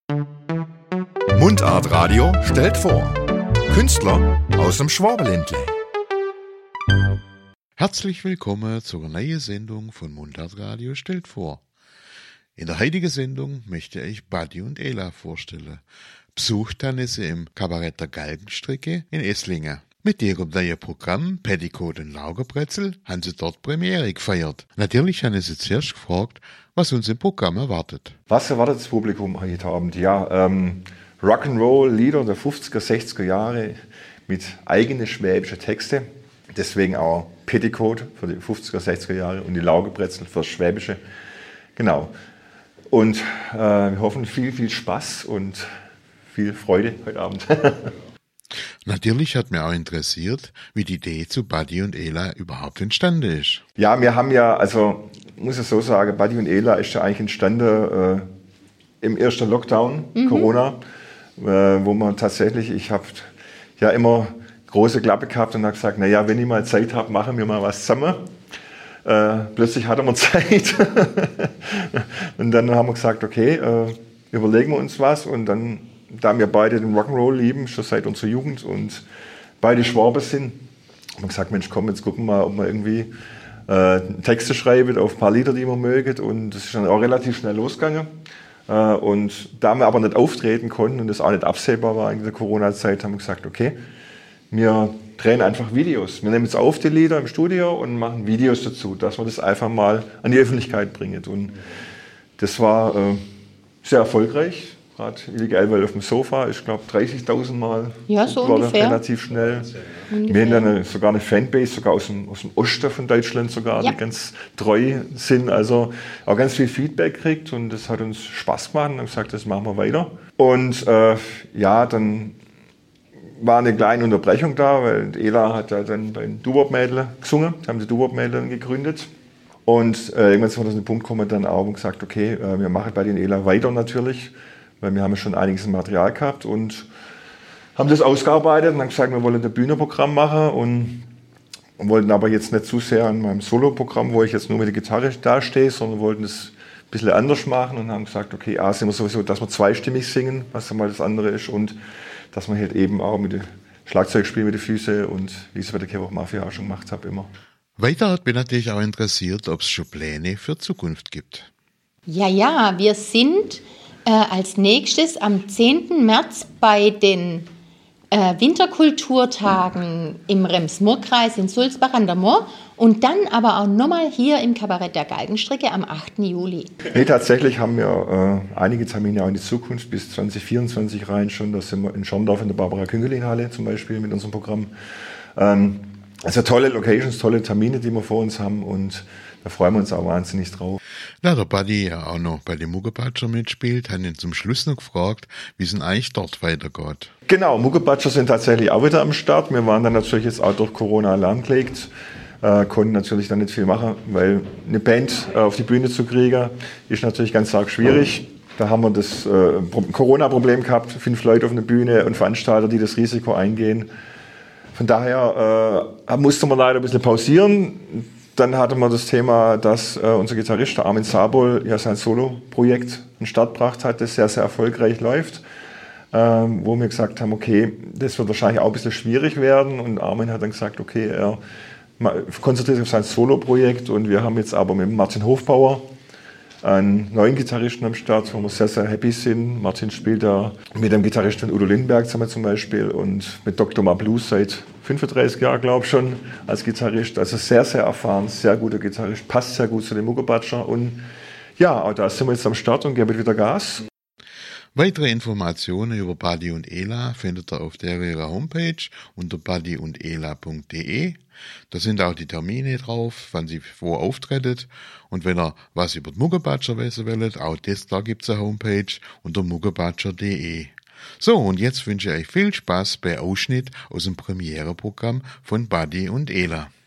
Mundart Radio stellt vor. Künstler aus dem Schwabenländle. Herzlich willkommen zur neuen Sendung von Mundart Radio stellt vor. In der heutigen Sendung möchte ich Buddy und Ela vorstellen. Besucht haben sie im Kabarett der Galgenstricke in Esslingen. Mit ihrem neuen Programm Petticoat und Laugenbrezel haben sie dort Premiere gefeiert. Natürlich haben sie zuerst gefragt, was uns im Programm erwartet. Was erwartet das Publikum heute Abend? Ja, Rock'n'Roll-Lieder der 50er, 60er Jahre mit eigenen schwäbischen Texten. Deswegen auch Petticoat für die 50er, 60er Jahre und die Laugenbrezel für das Schwäbische. Genau. Und wir hoffen viel Spaß und viel Freude heute Abend. Natürlich hat mich auch interessiert, wie die Idee zu Buddy und Ela überhaupt entstanden ist. Ja, wir haben ja, also muss ich so sagen, Buddy und Ela ist ja eigentlich entstanden im ersten Lockdown, Corona, wo man tatsächlich, ich habe ja immer große Klappe gehabt und habe gesagt, naja, wenn ich mal Zeit habe, machen wir mal was zusammen. Plötzlich hatten wir Zeit und dann haben wir gesagt, okay, überlegen wir uns was und dann, da wir beide den Rock'n'Roll lieben, schon seit unserer Jugend und beide Schwaben sind, haben wir gesagt, Mensch, komm, jetzt gucken wir mal, ob wir irgendwie Texte schreiben auf ein paar Lieder, die wir mögen und das ist dann auch relativ schnell losgegangen. Und da wir aber nicht auftreten konnten und das auch nicht absehbar war in der Corona-Zeit, haben wir gesagt, okay, wir drehen einfach Videos. Wir nehmen jetzt auf die Lieder im Studio und machen Videos dazu, dass wir das einfach mal an die Öffentlichkeit bringen. Und das war sehr erfolgreich. Gerade Illegal auf dem Sofa, ich glaube 30.000 Mal. Ja, so war ungefähr. Relativ schnell. Wir haben dann sogar eine Fanbase, sogar aus dem Osten von Deutschland sogar, ja, die ganz treu sind. Also auch ganz viel Feedback gekriegt und das hat uns Spaß gemacht und haben gesagt, das machen wir weiter. Und ja, dann war eine kleine Unterbrechung da, weil Ela hat ja dann bei den Doo-Wop-Mädel gesungen, haben die Doo-Wop-Mädel gegründet. Und irgendwann sind wir an den Punkt gekommen, dann auch und gesagt, okay, wir machen bei den Ela weiter natürlich, weil wir haben ja schon einiges Material gehabt und haben das ausgearbeitet und haben gesagt, wir wollen ein Bühnenprogramm machen und wollten aber jetzt nicht zu sehr an meinem Solo-Programm, wo ich jetzt nur mit der Gitarre dastehe, sondern wollten das ein bisschen anders machen und haben gesagt, okay, sind wir sowieso, dass wir zweistimmig singen, was einmal das andere ist und dass man halt eben auch mit dem Schlagzeug spielt mit den Füßen und wie ich es bei der Kevo Mafia auch schon gemacht habe immer. Weiter hat mich natürlich auch interessiert, ob es schon Pläne für Zukunft gibt. Ja, wir sind als nächstes am 10. März bei den Winterkulturtagen im Rems-Murr-Kreis in Sulzbach an der Moor und dann aber auch nochmal hier im Kabarett der Galgenstricke am 8. Juli. Nee, tatsächlich haben wir einige Termine auch in die Zukunft bis 2024 rein schon. Da sind wir in Schorndorf in der Barbara-Küngelin-Halle zum Beispiel mit unserem Programm. Also tolle Locations, tolle Termine, die wir vor uns haben und da freuen wir uns auch wahnsinnig drauf. Da der Buddy ja auch noch bei den Muggebatscher mitspielt, haben ihn zum Schluss noch gefragt, wie es denn eigentlich dort weitergeht. Genau, Muggebatscher sind tatsächlich auch wieder am Start. Wir waren dann natürlich jetzt auch durch Corona lahmgelegt, konnten natürlich dann nicht viel machen, weil eine Band auf die Bühne zu kriegen, ist natürlich ganz arg schwierig. Da haben wir das Corona-Problem gehabt, 5 Leute auf einer Bühne und Veranstalter, die das Risiko eingehen. Von daher musste man leider ein bisschen pausieren. Dann hatten wir das Thema, dass unser Gitarrist, der Armin Sabol, ja sein Solo-Projekt an den Start gebracht hat, das sehr, sehr erfolgreich läuft. Wo wir gesagt haben, okay, das wird wahrscheinlich auch ein bisschen schwierig werden. Und Armin hat dann gesagt, okay, er konzentriert sich auf sein Solo-Projekt. Und wir haben jetzt aber mit Martin Hofbauer einen neuen Gitarristen am Start, wo wir sehr, sehr happy sind. Martin spielt da mit dem Gitarristen Udo Lindenberg zusammen zum Beispiel und mit Dr. Ma Blues seit 35 Jahren, glaube ich, schon als Gitarrist. Also sehr, sehr erfahren, sehr guter Gitarrist, passt sehr gut zu dem Muggebatscher. Und ja, auch da sind wir jetzt am Start und geben wieder Gas. Weitere Informationen über Buddy und Ela findet ihr auf ihrer Homepage unter buddyundela.de. Da sind auch die Termine drauf, wann sie wo auftreten. Und wenn ihr was über die Muggebatscher wissen wollt, auch das, da gibt es eine Homepage unter muggebatscher.de. So, und jetzt wünsche ich euch viel Spaß bei Ausschnitt aus dem Premiereprogramm von Buddy und Ela.